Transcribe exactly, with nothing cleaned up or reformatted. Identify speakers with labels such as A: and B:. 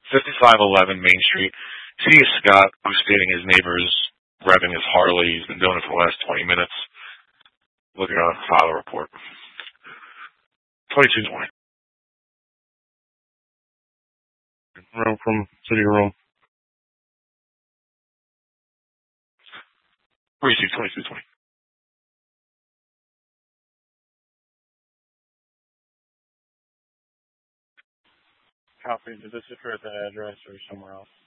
A: fifty-five eleven Main Street. See Scott, who's stating his neighbor's revving his Harley. He's been doing it for the last twenty minutes. Looking at a file report. twenty-two twenty. Room from City Room. twenty-two twenty-two twenty. Copy. Did this occur at that address or somewhere else?